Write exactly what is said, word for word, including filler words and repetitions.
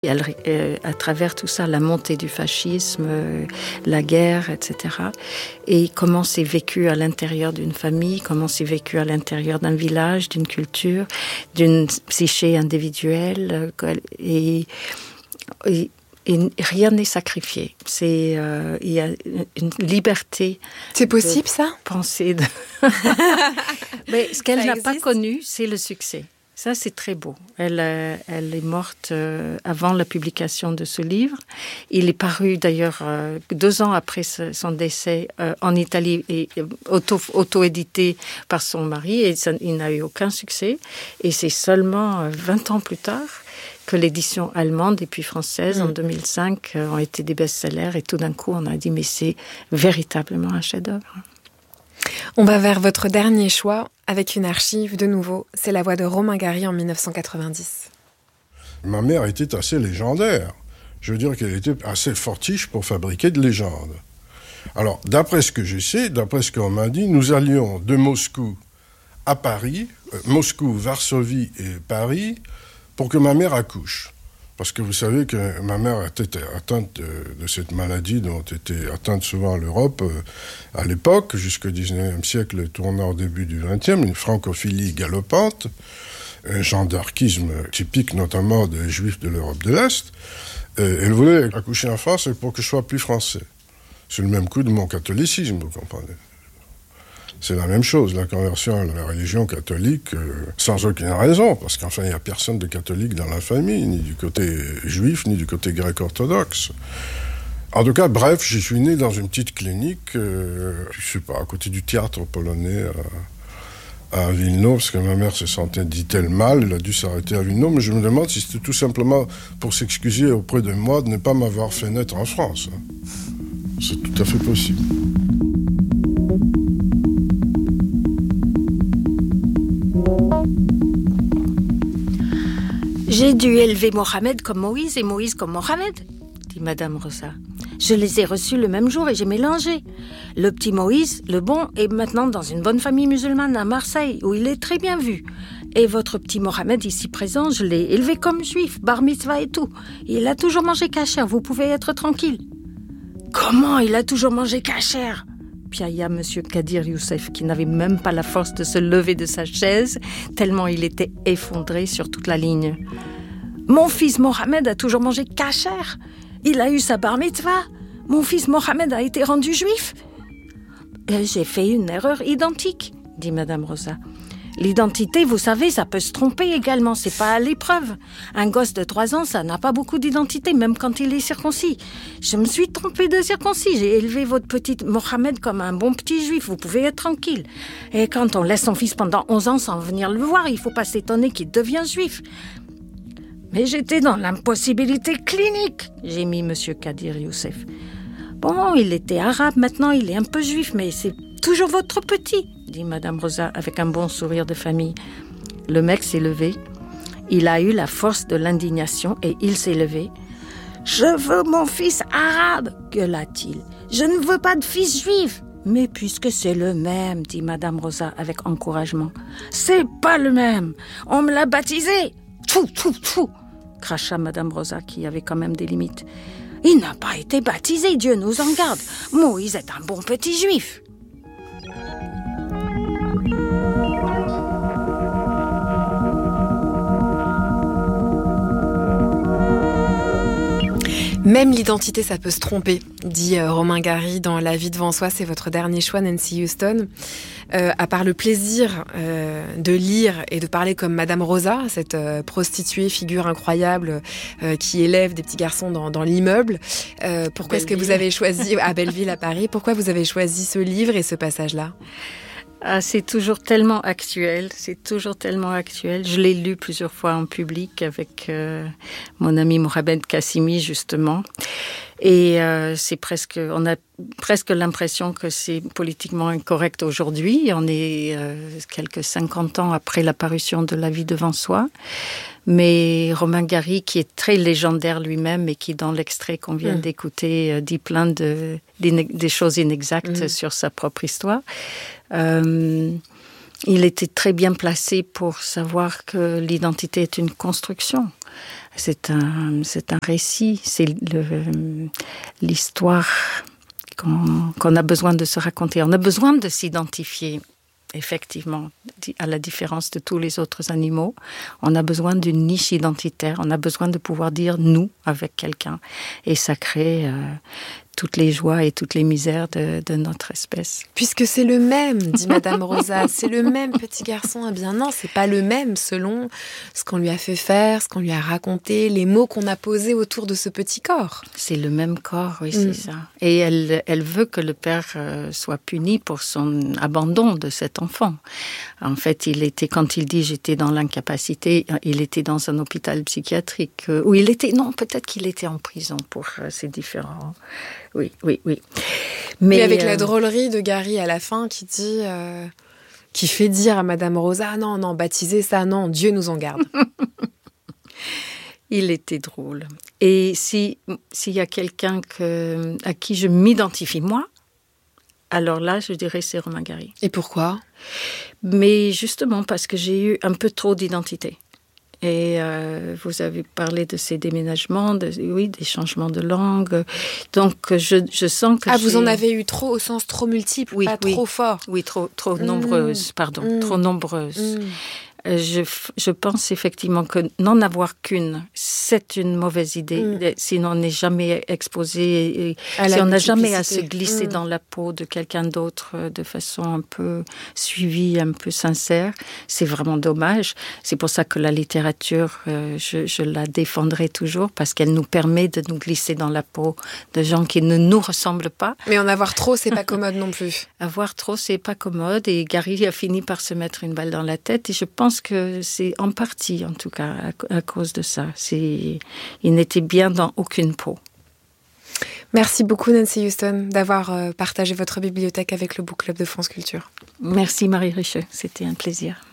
Elle, euh, à travers tout ça, la montée du fascisme, euh, la guerre, et cetera. Et comment c'est vécu à l'intérieur d'une famille, comment c'est vécu à l'intérieur d'un village, d'une culture, d'une psyché individuelle. Euh, et, et, et rien n'est sacrifié. C'est, euh, il y a une liberté. C'est possible, ça ? Penser de... Mais ce qu'elle ça n'a existe. Pas connu, c'est le succès. Ça, c'est très beau. Elle, euh, elle est morte euh, avant la publication de ce livre. Il est paru d'ailleurs euh, deux ans après ce, son décès euh, en Italie et auto, auto-édité par son mari. Et ça, il n'a eu aucun succès. Et c'est seulement euh, vingt ans plus tard que l'édition allemande et puis française, mmh. en deux mille cinq, euh, ont été des best-sellers. Et tout d'un coup, on a dit, mais c'est véritablement un chef-d'œuvre. On va vers votre dernier choix avec une archive de nouveau. C'est La Voix de Romain Gary en dix-neuf cent quatre-vingt-dix. Ma mère était assez légendaire. Je veux dire qu'elle était assez fortiche pour fabriquer de légendes. Alors, d'après ce que je sais, d'après ce qu'on m'a dit, nous allions de Moscou à Paris, euh, Moscou, Varsovie et Paris, pour que ma mère accouche. Parce que vous savez que ma mère était atteinte de, de cette maladie dont était atteinte souvent l'Europe euh, à l'époque, jusqu'au dix-neuvième siècle, tournant au début du vingtième, une francophilie galopante, un gendarchisme typique notamment des Juifs de l'Europe de l'Est. Et elle voulait accoucher en France pour que je sois plus français. C'est le même coup de mon catholicisme, vous comprenez. C'est la même chose, la conversion à la religion catholique, euh, sans aucune raison, parce qu'enfin, il n'y a personne de catholique dans la famille, ni du côté juif, ni du côté grec-orthodoxe. En tout cas, bref, je suis né dans une petite clinique, euh, je sais pas, à côté du théâtre polonais, à, à Wilno, parce que ma mère se sentait, dit-elle, mal, elle a dû s'arrêter à Wilno, mais je me demande si c'était tout simplement pour s'excuser auprès de moi de ne pas m'avoir fait naître en France. C'est tout à fait possible. J'ai dû élever Mohamed comme Moïse et Moïse comme Mohamed, dit Madame Rosa. Je les ai reçus le même jour et j'ai mélangé. Le petit Moïse, le bon, est maintenant dans une bonne famille musulmane à Marseille, où il est très bien vu. Et votre petit Mohamed, ici présent, je l'ai élevé comme juif, bar mitzvah et tout. Il a toujours mangé kasher, vous pouvez être tranquille. Comment il a toujours mangé kasher ? Piailla Monsieur Kadir Youssef, qui n'avait même pas la force de se lever de sa chaise, tellement il était effondré sur toute la ligne. Mon fils Mohamed a toujours mangé kasher. Il a eu sa bar mitzvah. Mon fils Mohamed a été rendu juif. Et j'ai fait une erreur identique, dit Madame Rosa. L'identité, vous savez, ça peut se tromper également, c'est pas à l'épreuve. Un gosse de trois ans, ça n'a pas beaucoup d'identité, même quand il est circoncis. Je me suis trompée de circoncis, j'ai élevé votre petit Mohamed comme un bon petit juif, vous pouvez être tranquille. Et quand on laisse son fils pendant onze ans sans venir le voir, il faut pas s'étonner qu'il devient juif. Mais j'étais dans l'impossibilité clinique, j'ai mis Monsieur Kadir Youssef. Bon, il était arabe, maintenant il est un peu juif, mais c'est toujours votre petit, dit Madame Rosa avec un bon sourire de famille. Le mec s'est levé. Il a eu la force de l'indignation et il s'est levé. « Je veux mon fils arabe !» gueula-t-il. « Je ne veux pas de fils juif !»« Mais puisque c'est le même, dit Madame Rosa avec encouragement. « C'est pas le même. On me l'a baptisé. Tchou, tchou, tchou !» cracha Madame Rosa qui avait quand même des limites. « Il n'a pas été baptisé, Dieu nous en garde. Moïse est un bon petit juif. » Même l'identité, ça peut se tromper, dit euh, Romain Gary dans La vie devant soi. C'est votre dernier choix, Nancy Houston. Euh, à part le plaisir euh, de lire et de parler comme Madame Rosa, cette euh, prostituée figure incroyable euh, qui élève des petits garçons dans, dans l'immeuble, euh, pourquoi Belleville. Est-ce que vous avez choisi, à Belleville, à Paris, pourquoi vous avez choisi ce livre et ce passage-là ? Ah, c'est toujours tellement actuel, c'est toujours tellement actuel. Je l'ai lu plusieurs fois en public avec euh, mon ami Mohamed Kassimi, justement. Et euh, c'est presque, on a presque l'impression que c'est politiquement incorrect aujourd'hui. On est euh, quelques cinquante ans après la parution de La vie devant soi. Mais Romain Gary, qui est très légendaire lui-même et qui, dans l'extrait qu'on vient mmh. d'écouter, euh, dit plein de, des, des choses inexactes mmh. sur sa propre histoire. Euh, il était très bien placé pour savoir que l'identité est une construction. C'est un, c'est un récit, c'est le, l'histoire qu'on, qu'on a besoin de se raconter. On a besoin de s'identifier, effectivement, à la différence de tous les autres animaux. On a besoin d'une niche identitaire, on a besoin de pouvoir dire « nous » avec quelqu'un. Et ça crée euh, toutes les joies et toutes les misères de, de notre espèce. Puisque c'est le même, dit Madame Rosa, c'est le même petit garçon. Eh bien non, c'est pas le même selon ce qu'on lui a fait faire, ce qu'on lui a raconté, les mots qu'on a posés autour de ce petit corps. C'est le même corps, oui, c'est mm. ça. Et elle, elle veut que le père euh, soit puni pour son abandon de cet enfant. En fait, il était, quand il dit « j'étais dans l'incapacité », il était dans un hôpital psychiatrique, euh, où il était, non, peut-être qu'il était en prison pour euh, ces différents... Oui, oui, oui. Mais oui, avec euh... la drôlerie de Gary à la fin qui dit, euh, qui fait dire à Madame Rosa, non, non, baptiser ça, non, Dieu nous en garde. Il était drôle. Et si s'il y a quelqu'un que, à qui je m'identifie moi, alors là, je dirais c'est Romain Gary. Et pourquoi ? Mais justement parce que j'ai eu un peu trop d'identité. Et euh, vous avez parlé de ces déménagements, de, oui, des changements de langue. Donc, je, je sens que Ah, j'ai... vous en avez eu trop au sens trop multiple, oui, pas oui. trop fort. Oui, trop, trop mmh. nombreuses, pardon, mmh. trop nombreuses. Mmh. Je, je pense effectivement que n'en avoir qu'une, c'est une mauvaise idée. Mm. Si on n'est jamais exposé, et si on n'a jamais à se glisser mm. dans la peau de quelqu'un d'autre de façon un peu suivie, un peu sincère, c'est vraiment dommage. C'est pour ça que la littérature, euh, je, je la défendrai toujours, parce qu'elle nous permet de nous glisser dans la peau de gens qui ne nous ressemblent pas. Mais en avoir trop, c'est pas commode non plus. Avoir trop, c'est pas commode. Et Gary a fini par se mettre une balle dans la tête. Et je pense que c'est en partie, en tout cas, à, à cause de ça. C'est, il n'était bien dans aucune peau. Merci beaucoup, Nancy Houston, d'avoir partagé votre bibliothèque avec le Book Club de France Culture. Merci, Marie Richeux. C'était un plaisir.